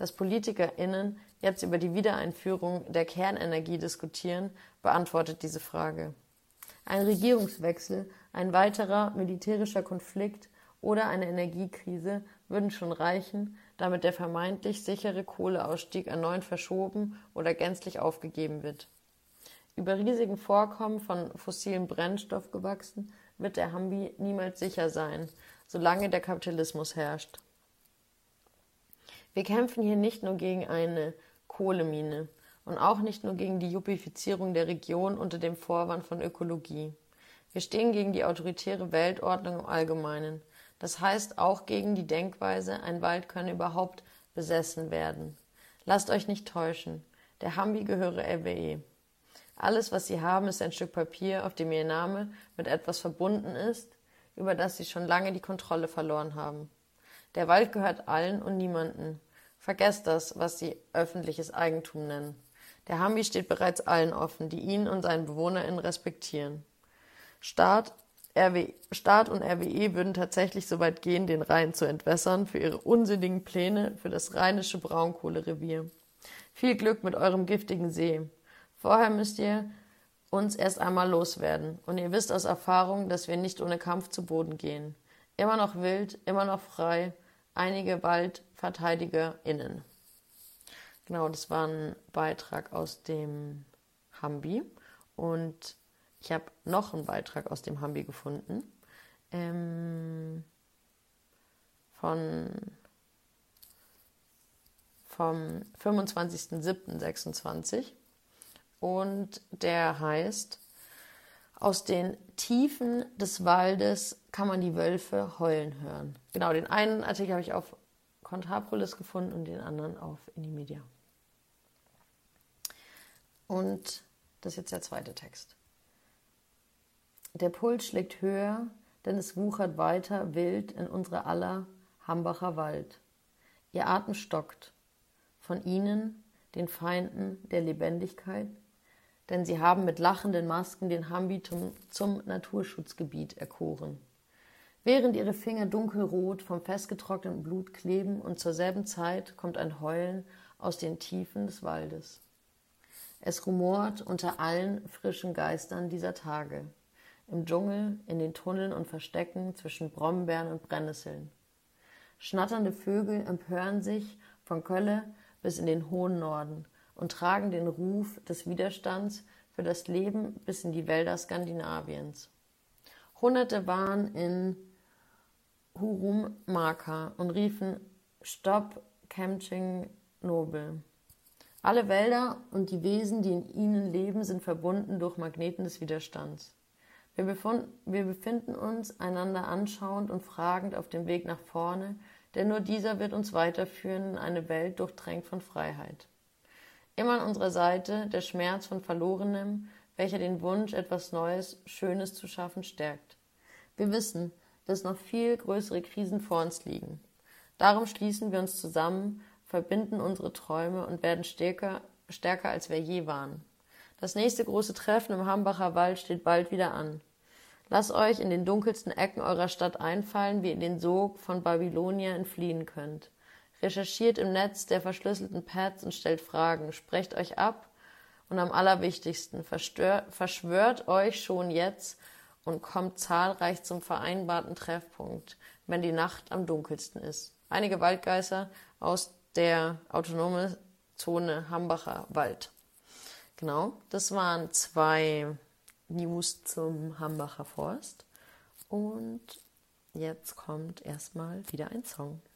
Dass PolitikerInnen jetzt über die Wiedereinführung der Kernenergie diskutieren, beantwortet diese Frage. Ein Regierungswechsel, ein weiterer militärischer Konflikt oder eine Energiekrise würden schon reichen, damit der vermeintlich sichere Kohleausstieg erneut verschoben oder gänzlich aufgegeben wird. Über riesigen Vorkommen von fossilem Brennstoff gewachsen, wird der Hambi niemals sicher sein, solange der Kapitalismus herrscht. Wir kämpfen hier nicht nur gegen eine Kohlemine und auch nicht nur gegen die Juppifizierung der Region unter dem Vorwand von Ökologie. Wir stehen gegen die autoritäre Weltordnung im Allgemeinen. Das heißt auch gegen die Denkweise, ein Wald könne überhaupt besessen werden. Lasst euch nicht täuschen. Der Hambi gehöre RWE. Alles, was sie haben, ist ein Stück Papier, auf dem ihr Name mit etwas verbunden ist, über das sie schon lange die Kontrolle verloren haben. Der Wald gehört allen und niemanden. Vergesst das, was sie öffentliches Eigentum nennen. Der Hambi steht bereits allen offen, die ihn und seinen BewohnerInnen respektieren. Staat und RWE würden tatsächlich so weit gehen, den Rhein zu entwässern für ihre unsinnigen Pläne für das rheinische Braunkohlerevier. Viel Glück mit eurem giftigen See. Vorher müsst ihr uns erst einmal loswerden. Und ihr wisst aus Erfahrung, dass wir nicht ohne Kampf zu Boden gehen. Immer noch wild, immer noch frei, einige WaldverteidigerInnen. Genau, das war ein Beitrag aus dem Hambi. Und ich habe noch einen Beitrag aus dem Hambi gefunden. Vom 25.07.26. Und der heißt: Aus den Tiefen des Waldes kann man die Wölfe heulen hören. Genau, den einen Artikel habe ich auf Contrapolis gefunden und den anderen auf Inimedia. Und das ist jetzt der zweite Text. Der Puls schlägt höher, denn es wuchert weiter wild in unser aller Hambacher Wald. Ihr Atem stockt. Von ihnen, den Feinden der Lebendigkeit, denn sie haben mit lachenden Masken den Hambi zum Naturschutzgebiet erkoren. Während ihre Finger dunkelrot vom festgetrockneten Blut kleben und zur selben Zeit kommt ein Heulen aus den Tiefen des Waldes. Es rumort unter allen frischen Geistern dieser Tage, im Dschungel, in den Tunneln und Verstecken zwischen Brombeeren und Brennnesseln. Schnatternde Vögel empören sich von Kölle bis in den hohen Norden und tragen den Ruf des Widerstands für das Leben bis in die Wälder Skandinaviens. Hunderte waren in Hurumaka und riefen Stopp Kemching Nobel. Alle Wälder und die Wesen, die in ihnen leben, sind verbunden durch Magneten des Widerstands. Wir befinden uns einander anschauend und fragend auf dem Weg nach vorne, denn nur dieser wird uns weiterführen in eine Welt durchtränkt von Freiheit. Immer an unserer Seite der Schmerz von Verlorenem, welcher den Wunsch, etwas Neues, Schönes zu schaffen, stärkt. Wir wissen, dass noch viel größere Krisen vor uns liegen. Darum schließen wir uns zusammen, verbinden unsere Träume und werden stärker als wir je waren. Das nächste große Treffen im Hambacher Wald steht bald wieder an. Lasst euch in den dunkelsten Ecken eurer Stadt einfallen, wie ihr den Sog von Babylonia entfliehen könnt. Recherchiert im Netz der verschlüsselten Pads und stellt Fragen, sprecht euch ab und am allerwichtigsten, verschwört euch schon jetzt und kommt zahlreich zum vereinbarten Treffpunkt, wenn die Nacht am dunkelsten ist. Einige Waldgeister aus der autonomen Zone Hambacher Wald. Genau, das waren 2 News zum Hambacher Forst. Und jetzt kommt erstmal wieder ein Song.